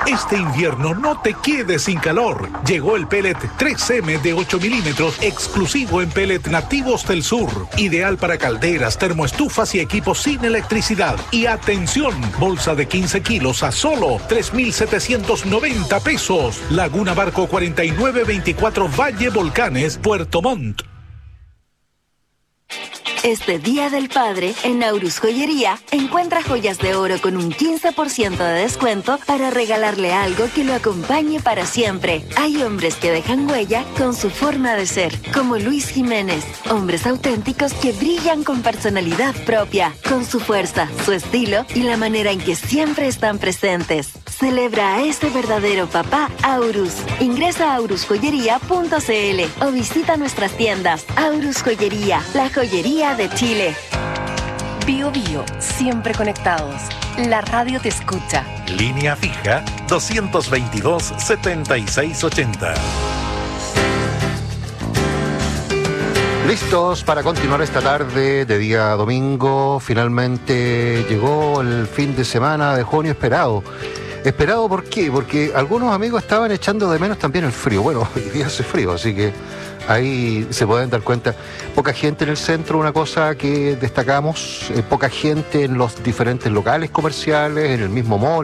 Este invierno no te quedes sin calor. Llegó el pellet 3M de 8 milímetros exclusivo en pellet nativos del sur. Ideal para calderas, termoestufas y equipos sin electricidad. Y atención, bolsa de 15 kilos a solo 3,790 pesos. Laguna Barco 4924 Valle Volcanes, Puerto Montt. Este Día del Padre, en Aurus Joyería, encuentra joyas de oro con un 15% de descuento para regalarle algo que lo acompañe para siempre. Hay hombres que dejan huella con su forma de ser, como Luis Jiménez. Hombres auténticos que brillan con personalidad propia, con su fuerza, su estilo y la manera en que siempre están presentes. Celebra a ese verdadero papá Aurus. Ingresa a aurusjoyería.cl o visita nuestras tiendas. Aurus Joyería, la joyería de Chile. Bio Bio, siempre conectados. La radio te escucha. Línea fija 222-7680. Listos para continuar esta tarde de día domingo. Finalmente llegó el fin de semana de junio esperado. ¿Esperado por qué? Porque algunos amigos estaban echando de menos también el frío. Bueno, hoy día hace frío, así que ahí se pueden dar cuenta. Poca gente en el centro, una cosa que destacamos. Poca gente en los diferentes locales comerciales, en el mismo mall.